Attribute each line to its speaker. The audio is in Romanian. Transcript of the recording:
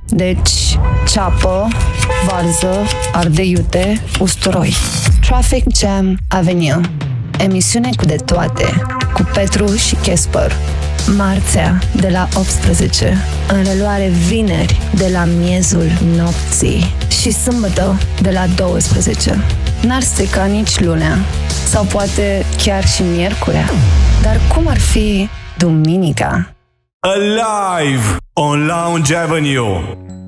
Speaker 1: Deci, ceapă, varză, ardei iute, usturoi. Traffic Jam Avenue. Emisiune cu de toate, cu Petru și Casper. Marțea, de la 18. În reluare vineri, de la miezul nopții. Și sâmbătă, de la 12. N-ar strica nici lunea. Sau poate chiar și miercurea. Dar cum ar fi duminica?
Speaker 2: Alive on Lounge Avenue.